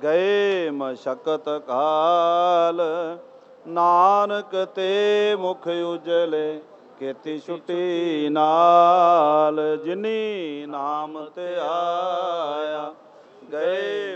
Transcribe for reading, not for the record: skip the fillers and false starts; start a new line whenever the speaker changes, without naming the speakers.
ਗਏ ਮਸ਼ਕਤ ਕਾਲ, ਨਾਨਕ ਤੇ ਮੁਖ ਉਜਲੇ, ਕੀਤੀ ਛੁਟੀ ਨਾਲ। ਜਿਨੀ ਨਾਮ ਤੇ ਆਇਆ, ਗਏ